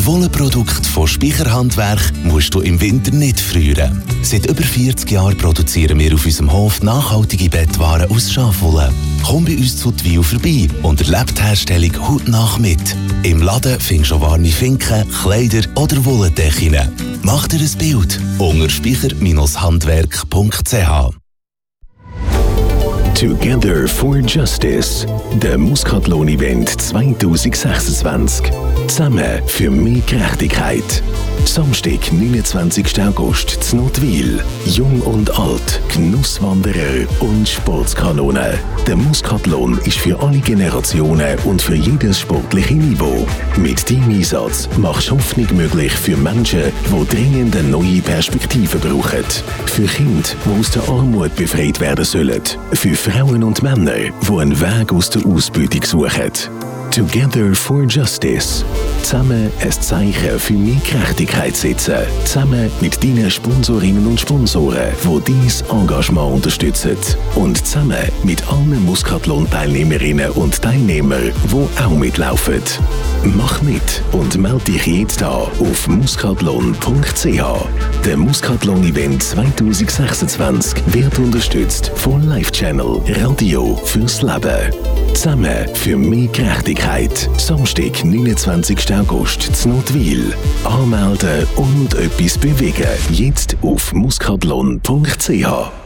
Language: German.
Ein Wollenprodukt von Speicherhandwerk musst du im Winter nicht frieren. Seit über 40 Jahren produzieren wir auf unserem Hof nachhaltige Bettwaren aus Schafwolle. Komm bei uns zu Twil vorbei und erlebe die Herstellung hautnah mit. Im Laden findest du warme Finken, Kleider oder Wollendecken. Mach dir ein Bild unter speicher-handwerk.ch. Together for Justice, der Muskatlohn-Event 2026. Zusammen für mehr Gerechtigkeit. Samstag, 29. August, zu Notwil. Jung und alt, Genusswanderer und Sportskanonen. Der Muskatlohn ist für alle Generationen und für jedes sportliche Niveau. Mit deinem Einsatz machst du Hoffnung möglich für Menschen, die dringend eine neue Perspektive brauchen. Für Kinder, die aus der Armut befreit werden sollen. Für Frauen und Männer, die einen Weg aus der Ausbeutung suchen. Together for Justice. Zusammen ein Zeichen für mehr Gerechtigkeit setzen. Zusammen mit deinen Sponsorinnen und Sponsoren, die dein Engagement unterstützen. Und zusammen mit allen Muskatlohn-Teilnehmerinnen und Teilnehmern, die auch mitlaufen. Mach mit und melde dich jetzt an auf muskatlohn.ch. Der Muskatlohn-Event 2026 wird unterstützt von Life Channel Radio fürs Leben. Zusammen für mehr Gerechtigkeit. Samstag, 29. August, zu Notwil. Anmelden und etwas bewegen. Jetzt auf muskatlohn.ch.